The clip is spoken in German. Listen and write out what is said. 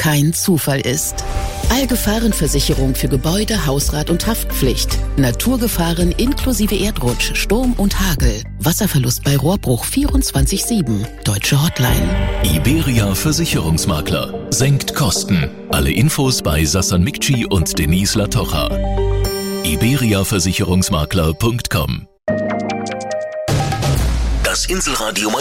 kein Zufall ist. Allgefahrenversicherung für Gebäude, Hausrat und Haftpflicht. Naturgefahren inklusive Erdrutsch, Sturm und Hagel. Wasserverlust bei Rohrbruch 24/7. Deutsche Hotline. Iberia Versicherungsmakler. Senkt Kosten. Alle Infos bei Sassan Mikci und Denise Latocha. iberiaversicherungsmakler.com. Das Inselradio